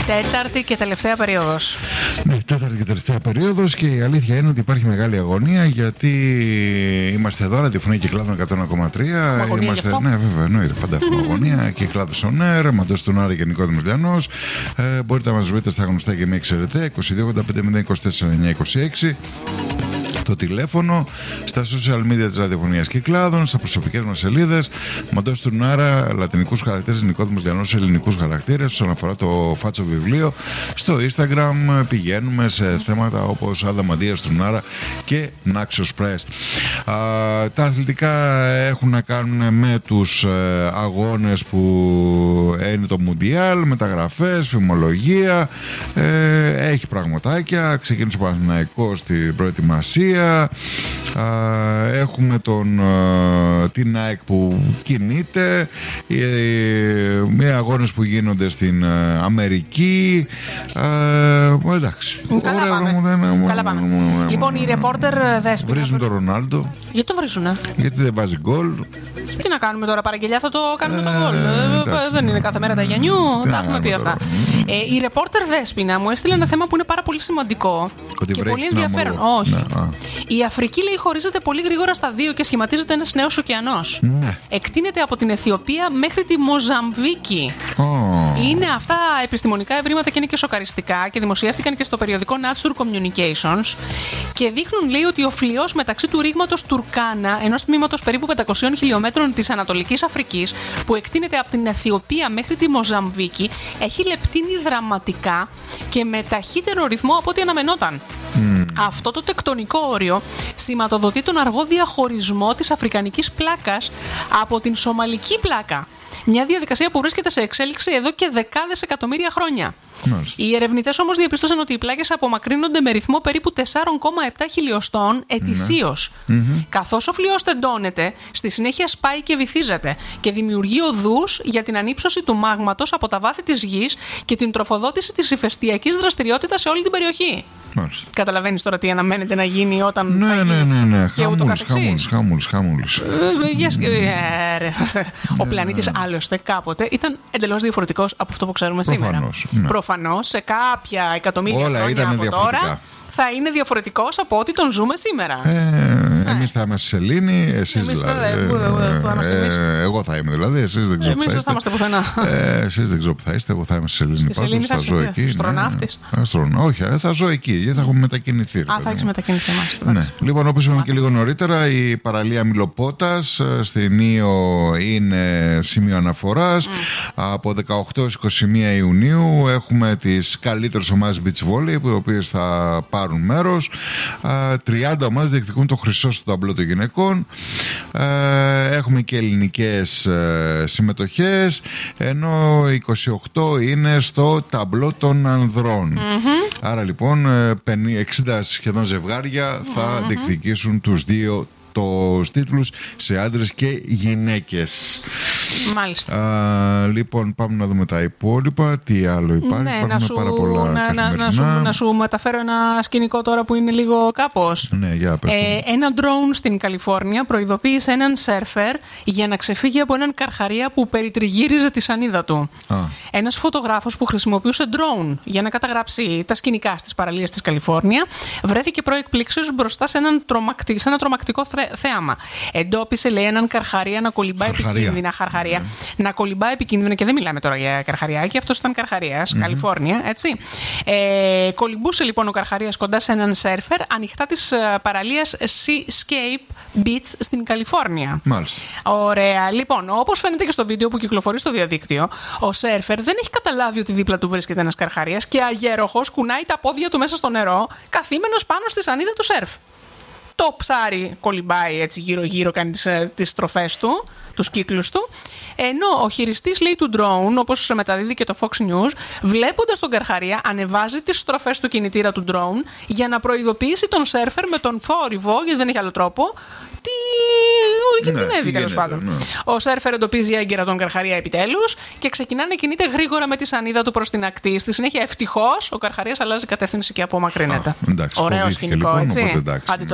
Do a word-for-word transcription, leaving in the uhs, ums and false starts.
Τέταρτη και τελευταία περίοδος. Ναι, τέταρτη και τελευταία περίοδος, και η αλήθεια είναι ότι υπάρχει μεγάλη αγωνία, γιατί είμαστε εδώ, ραδιοφωνία Κυκλάδων εκατό ένα κόμμα τρία. Είμαστε, ναι, βέβαια, εννοείται, πάντα έχουμε αγωνία. Κυκλάδος on air, Μαντός Τουρνάρα και Νικόδημος Λιανός. Ε, μπορείτε να μας βρείτε στα γνωστά και μη ξέρετε, είκοσι δύο ογδόντα πέντε μηδέν είκοσι τέσσερα εννιά είκοσι έξι. Το τηλέφωνο, στα social media της ραδιοφωνίας Κυκλάδων, στα προσωπικές μας σελίδες, Μαντός Τουρνάρα, λατινικούς χαρακτήρες, Νικόδημος Λιανός, ελληνικούς χαρακτήρες. Όσον αφορά το φάτσο βιβλίο, στο Instagram πηγαίνουμε σε θέματα όπως Αδαμαντίας Τουρνάρα και Naxos Press. Α, τα αθλητικά έχουν να κάνουν με τους ε, αγώνες που είναι το Μουντιάλ, μεταγραφές, φημολογία, ε, έχει πραγματάκια. Ξεκίνησε ο Παναθηναϊκός στην προετοιμασία. Έχουμε τον, την ΑΕΚ που κινείται, με αγώνες που γίνονται στην Αμερική. Εντάξει. Καλά πάμε. Καλά πάμε. Λοιπόν, οι ρεπόρτερ Δέσποινα βρίζουν τον Ρονάλντο. Γιατί τον βρίζουνε? Γιατί δεν βάζει γκολ. Τι να κάνουμε τώρα, παραγγελιά θα το κάνουμε το γκολ. Δεν είναι κάθε μέρα τα Γιαννιού. Τα έχουμε πει αυτά. Οι ρεπόρτερ Δέσποινα μου έστειλε ένα θέμα που είναι πάρα πολύ σημαντικό και πολύ ενδιαφέρον. Όχι. Η Αφρική, λέει, χωρίζεται πολύ γρήγορα στα δύο και σχηματίζεται ένας νέος ωκεανός. Ναι. Εκτείνεται από την Αιθιοπία μέχρι τη Μοζαμβίκη. Oh. Είναι αυτά επιστημονικά ευρήματα και είναι και σοκαριστικά και δημοσιεύτηκαν και στο περιοδικό Nature Communications και δείχνουν, λέει, ότι ο φλοιός μεταξύ του ρήγματος Τουρκάνα, ενός τμήματος περίπου πεντακόσιων χιλιόμετρων της Ανατολικής Αφρικής, που εκτείνεται από την Αιθιοπία μέχρι τη Μοζαμβίκη, έχει λεπτύνει δραματικά και με ταχύτερο ρυθμό από ό,τι αναμενόταν. Mm. Αυτό το τεκτονικό όριο σηματοδοτεί τον αργό διαχωρισμό της αφρικανικής πλάκας από την σομαλική πλάκα. Μια διαδικασία που βρίσκεται σε εξέλιξη εδώ και δεκάδες εκατομμύρια χρόνια. Μάλιστα. Οι ερευνητές όμως διαπιστώσαν ότι οι πλάκες απομακρύνονται με ρυθμό περίπου τέσσερα κόμμα επτά χιλιοστών ετησίως. Mm-hmm. Καθώς ο φλοιός τεντώνεται, στη συνέχεια σπάει και βυθίζεται και δημιουργεί οδούς για την ανύψωση του μάγματος από τα βάθη της γης και την τροφοδότηση της ηφαιστειακής δραστηριότητας σε όλη την περιοχή. Μάλιστα. Καταλαβαίνεις τώρα τι αναμένεται να γίνει όταν. Ναι, θα ναι, ναι, ναι. Και ούτω καθεξής. Χαμούλης, χαμούλης. Ο πλανήτης άλλωστε κάποτε ήταν εντελώς διαφορετικός από αυτό που ξέρουμε Προφανώς, σήμερα. Ναι. Προφανώς σε κάποια εκατομμύρια όλα χρόνια από τώρα θα είναι διαφορετικός από ό,τι τον ζούμε σήμερα. Ε, εμείς θα είμαστε σε σελήνη, εσείς εμείς δηλαδή. Θα, που, που, που είμαστε εμείς. Ε, εγώ θα είμαι δηλαδή, εσείς δεν ξέρω εμείς που θα είστε. είστε. Εμείς δεν θα είμαστε πουθενά. Ε, εσείς δεν ξέρω που θα είστε, εγώ θα είμαι σε σελήνη. Στη σελήνη θα, θα ζω εκεί. Αστροναύτης. Ναι, όχι, θα ζω εκεί, γιατί θα έχουμε μετακινηθεί. Α, θα έχεις μετακινηθεί, μάλιστα. Ναι. Λοιπόν, όπως είπαμε και λίγο νωρίτερα, η παραλία Μιλοπότας στην Ήο είναι σημείο αναφοράς. Mm. Από δεκαοκτώ έως είκοσι μία Ιουνίου έχουμε τις καλύτερες ομάδες beach volley, οι οποίες θα πάρουν μέρος. τριάντα ομάδες διεκδικούν το χρυσό στο ταμπλό των γυναικών. Έχουμε και ελληνικές συμμετοχές, ενώ είκοσι οκτώ είναι στο ταμπλό των ανδρών. Mm-hmm. Άρα λοιπόν εξήντα σχεδόν ζευγάρια θα mm-hmm. διεκδικήσουν τους δύο τους τίτλους σε άντρες και γυναίκες. Μάλιστα. Α, λοιπόν, πάμε να δούμε τα υπόλοιπα. Τι άλλο υπάρχει? Ναι, Υπάρχουν να σου, πάρα πολλά να, να, να, σου, να σου μεταφέρω ένα σκηνικό τώρα που είναι λίγο κάπως. Ναι, για πες. Ε, ένα drone στην Καλιφόρνια προειδοποίησε έναν σέρφερ για να ξεφύγει από έναν καρχαρία που περιτριγύριζε τη σανίδα του. Α. Ένας φωτογράφος που χρησιμοποιούσε drone για να καταγράψει τα σκηνικά στις παραλίες της Καλιφόρνια βρέθηκε προεκπλήξεως μπροστά σε, έναν τρομακτι, σε ένα τρομακτικό θέαμα. Εντόπισε, λέει, έναν καρχαρία να κολυμπάει χαρχαρία. επικίνδυνα. Χαρχαρία. Yeah. Να κολυμπάει επικίνδυνα, και δεν μιλάμε τώρα για καρχαριάκι, αυτός ήταν καρχαρίας, mm-hmm. Καλιφόρνια, έτσι. Ε, κολυμπούσε λοιπόν ο καρχαρίας κοντά σε έναν σέρφερ ανοιχτά της παραλίας Seascape Beach στην Καλιφόρνια. Μάλιστα. Ωραία. Λοιπόν, όπως φαίνεται και στο βίντεο που κυκλοφορεί στο διαδίκτυο, ο σέρφερ δεν έχει καταλάβει ότι δίπλα του βρίσκεται ένας καρχαρίας και αγέροχος κουνάει τα πόδια του μέσα στο νερό, καθήμενος πάνω στη σανίδα του σέρφ. Το ψάρι κολυμπάει έτσι γύρω-γύρω, κάνει τις, τις στροφές του, τους κύκλους του, ενώ ο χειριστής, λέει, του drone, όπως μεταδίδει και το Fox News, βλέποντας τον καρχαρία, ανεβάζει τις στροφές του κινητήρα του drone για να προειδοποιήσει τον σέρφερ με τον θόρυβο, γιατί δεν έχει άλλο τρόπο, τι κινδυνεύει, τέλος πάντων. Ναι. Ο σέρφερ εντοπίζει έγκαιρα τον καρχαρία επιτέλους και ξεκινά να κινείται γρήγορα με τη σανίδα του προς την ακτή. Στη συνέχεια, ευτυχώς, ο καρχαρίας αλλάζει κατεύθυνση και απομακρύνεται. Α, εντάξει, ωραίο σκηνικό, λοιπόν, έτσι. Οπότε, εντάξει,